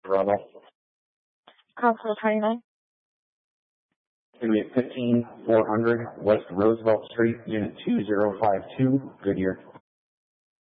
Bravo. Council 29. Going to be at 15400 West Roosevelt Street, Unit 2052, Goodyear.